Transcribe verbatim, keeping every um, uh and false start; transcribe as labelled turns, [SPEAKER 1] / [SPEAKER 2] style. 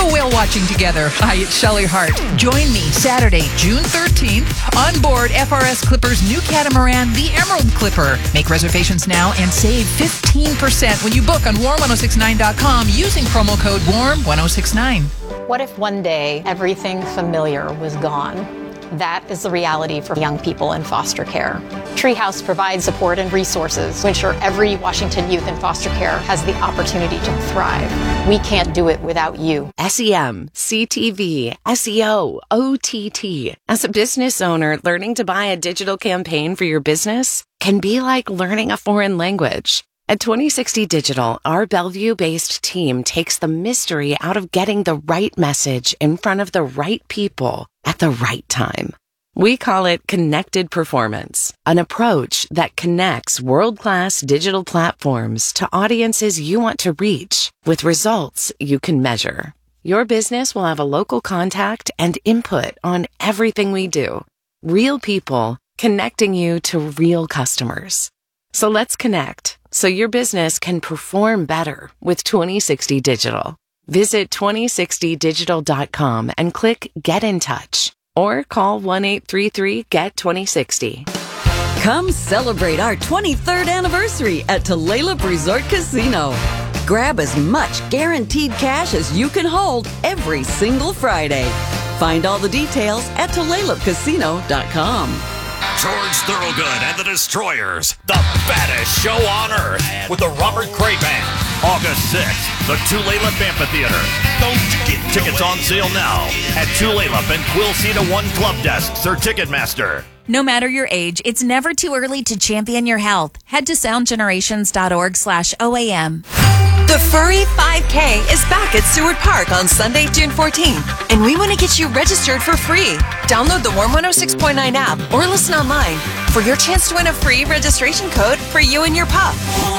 [SPEAKER 1] go whale watching together. Hi, it's Shelley Hart. Join me Saturday, June thirteenth, on board F R S Clipper's new catamaran, the Emerald Clipper. Make reservations now and save fifteen percent when you book on warm ten sixty-nine dot com using promo code warm ten sixty-nine.
[SPEAKER 2] What if one day everything familiar was gone? That is the reality for young people in foster care. Treehouse provides support and resources to ensure every Washington youth in foster care has the opportunity to thrive. We can't do it without you.
[SPEAKER 3] S E M, C T V, S E O, O T T. As a business owner, learning to buy a digital campaign for your business can be like learning a foreign language. At twenty sixty Digital, our Bellevue-based team takes the mystery out of getting the right message in front of the right people at the right time. We call it Connected Performance, an approach that connects world-class digital platforms to audiences you want to reach with results you can measure. Your business will have a local contact and input on everything we do. Real people connecting you to real customers. So let's connect so your business can perform better with twenty sixty Digital. Visit twenty sixty digital dot com and click Get in Touch or call one eight three three get twenty sixty.
[SPEAKER 4] Come celebrate our twenty-third anniversary at Tulalip Resort Casino. Grab as much guaranteed cash as you can hold every single Friday. Find all the details at tulalip casino dot com.
[SPEAKER 5] George Thorogood and the Destroyers, the baddest show on earth, with the Robert Cray Band. August sixth, the Tulalip Amphitheater. Don't get tickets on sale now at Tulalip and Quilcena One Club Desks or Ticketmaster.
[SPEAKER 6] No matter your age, it's never too early to champion your health. Head to sound generations dot org slash O A M.
[SPEAKER 7] The Furry five K is back at Seward Park on Sunday, June fourteenth, and we want to get you registered for free. Download the Warm one oh six point nine app or listen online for your chance to win a free registration code for you and your pup.